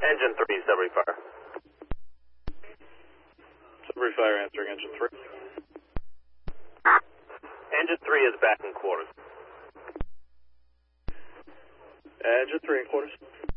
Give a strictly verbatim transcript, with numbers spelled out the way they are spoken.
Engine three, Sudbury Fire. Sudbury Fire answering engine three. Engine three is back in quarters. Engine three in quarters.